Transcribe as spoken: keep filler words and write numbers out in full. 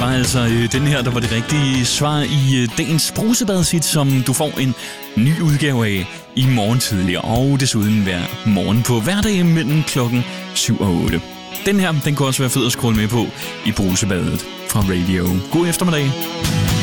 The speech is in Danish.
var altså øh, den her, der var det rigtige svar i øh, dagens brusebadet, som du får en ny udgave af i morgen tidligere, og desuden hver morgen på hverdag mellem klokken syv og otte. Den her, den kunne også være fed at scrolle med på i brusebadet fra Radio. God eftermiddag.